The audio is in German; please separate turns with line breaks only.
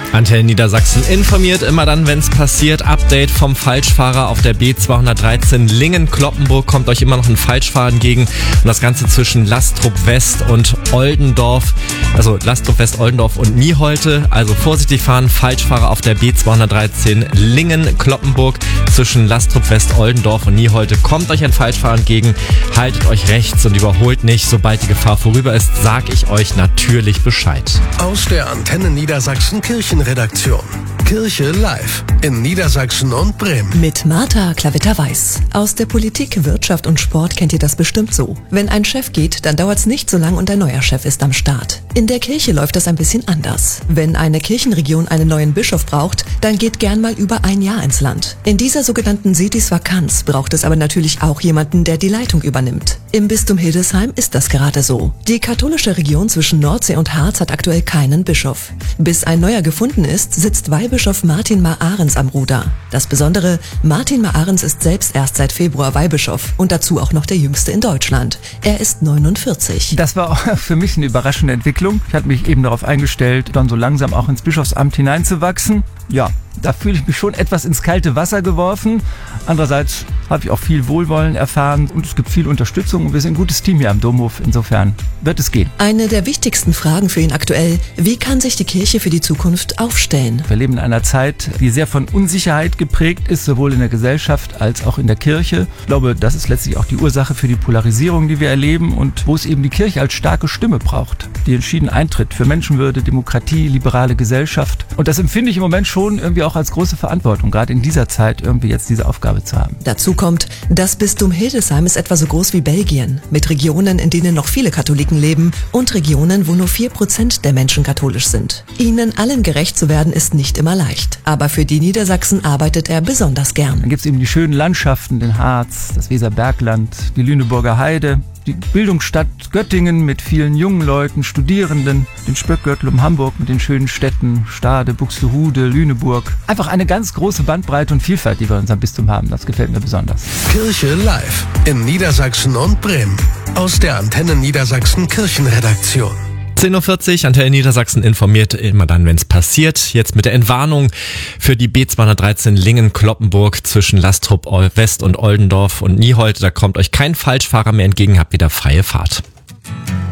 Antenne Niedersachsen informiert immer dann, wenn es passiert. Update vom Falschfahrer auf der B213 Lingen-Cloppenburg. Kommt euch immer noch ein Falschfahrer entgegen. Und das Ganze zwischen Lastrup West und Oldendorf. Also Lastrup West, Oldendorf und Nieholte. Also vorsichtig fahren. Falschfahrer auf der B213 Lingen-Cloppenburg zwischen Lastrup West, Oldendorf und Nieholte. Kommt euch ein Falschfahrer entgegen. Haltet euch rechts und überholt nicht. Sobald die Gefahr vorüber ist, sag ich euch natürlich Bescheid.
Aus der Antenne Niedersachsen Kirchenredaktion. Kirche live in Niedersachsen und Bremen.
Mit Martha Klavitter-Weiß. Aus der Politik, Wirtschaft und Sport kennt ihr das bestimmt so. Wenn ein Chef geht, dann dauert's nicht so lang und ein neuer Chef ist am Start. In der Kirche läuft das ein bisschen anders. Wenn eine Kirchenregion einen neuen Bischof braucht, dann geht gern mal über ein Jahr ins Land. In dieser sogenannten Sedis-Vakanz braucht es aber natürlich auch jemanden, der die Leitung übernimmt. Im Bistum Hildesheim ist das gerade so. Die katholische Region zwischen Nordsee und Harz hat aktuell keinen Bischof. Bis ein neuer gefunden ist, sitzt Weihbischof Martin Mar-Ahrens am Ruder. Das Besondere, Martin Mar-Ahrens ist selbst erst seit Februar Weihbischof und dazu auch noch der jüngste in Deutschland. Er ist 49.
Das war auch für mich eine überraschende Entwicklung. Ich hatte mich eben darauf eingestellt, dann so langsam auch ins Bischofsamt hineinzuwachsen. Ja, da fühle ich mich schon etwas ins kalte Wasser geworfen. Andererseits habe ich auch viel Wohlwollen erfahren und es gibt viel Unterstützung und wir sind ein gutes Team hier am Domhof. Insofern wird es gehen.
Eine der wichtigsten Fragen für ihn aktuell: Wie kann sich die Kirche für die Zukunft aufstellen?
Wir leben in einer Zeit, die sehr von Unsicherheit geprägt ist, sowohl in der Gesellschaft als auch in der Kirche. Ich glaube, das ist letztlich auch die Ursache für die Polarisierung, die wir erleben und wo es eben die Kirche als starke Stimme braucht, die entschieden eintritt für Menschenwürde, Demokratie, liberale Gesellschaft. Und das empfinde ich im Moment schon irgendwie auch als große Verantwortung, gerade in dieser Zeit irgendwie jetzt diese Aufgabe zu haben.
Dazu kommt, das Bistum Hildesheim ist etwa so groß wie Belgien, mit Regionen, in denen noch viele Katholiken leben und Regionen, wo nur 4% der Menschen katholisch sind. Ihnen allen gerecht zu werden, ist nicht immer leicht. Aber für die Niedersachsen arbeitet er besonders gern.
Dann gibt es eben die schönen Landschaften, den Harz, das Weserbergland, die Lüneburger Heide, die Bildungsstadt Göttingen mit vielen jungen Leuten, Studierenden, den Spöckgürtel um Hamburg mit den schönen Städten Stade, Buxtehude, Lüneburg. Einfach eine ganz große Bandbreite und Vielfalt, die wir in unserem Bistum haben. Das gefällt mir besonders.
Kirche live in Niedersachsen und Bremen. Aus der Antenne Niedersachsen Kirchenredaktion.
10.40 Uhr, Antenne Niedersachsen informiert immer dann, wenn es passiert. Jetzt mit der Entwarnung für die B213 Lingen-Cloppenburg zwischen Lastrup West und Oldendorf und Nieholte. Da kommt euch kein Falschfahrer mehr entgegen, habt wieder freie Fahrt.